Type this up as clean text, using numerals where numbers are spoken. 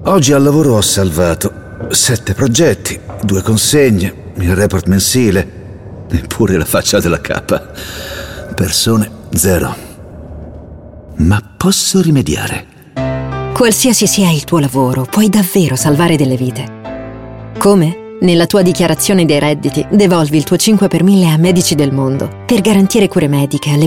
Oggi al lavoro ho salvato 7 progetti, 2 consegne, il report mensile, neppure la faccia della capa. Persone 0. Ma posso rimediare. Qualsiasi sia il tuo lavoro, puoi davvero salvare delle vite. Come? Nella tua dichiarazione dei redditi, devolvi il tuo 5 per 1000 a Medici del Mondo per garantire cure mediche alle